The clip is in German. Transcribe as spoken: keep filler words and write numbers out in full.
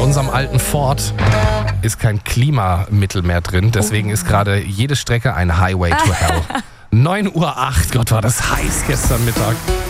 unserem alten Ford ist kein Klimamittel mehr drin. Deswegen ist gerade jede Strecke ein Highway to Hell. neun Uhr acht, Gott, war das heiß gestern Mittag.